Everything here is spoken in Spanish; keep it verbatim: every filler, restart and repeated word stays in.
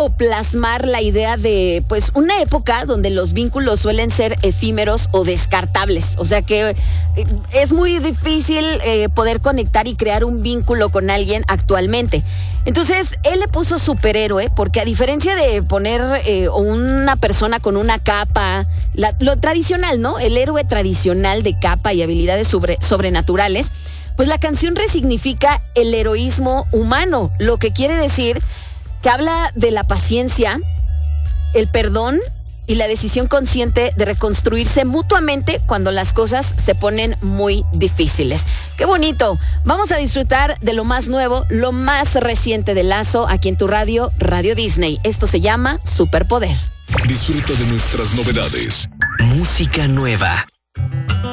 quiso plasmar la idea de, pues, una época donde los vínculos suelen ser efímeros o descartables. O sea que es muy difícil eh, poder conectar y crear un vínculo con alguien actualmente. Entonces, él le puso superhéroe porque a diferencia de poner eh, una persona con una capa, la, lo tradicional, ¿no? El héroe tradicional de capa y habilidades sobre, sobrenaturales, pues la canción resignifica el heroísmo humano, lo que quiere decir que habla de la paciencia, el perdón y la decisión consciente de reconstruirse mutuamente cuando las cosas se ponen muy difíciles. ¡Qué bonito! Vamos a disfrutar de lo más nuevo, lo más reciente de Lazo aquí en tu radio, Radio Disney. Esto se llama Superpoder. Disfruta de nuestras novedades. Música nueva.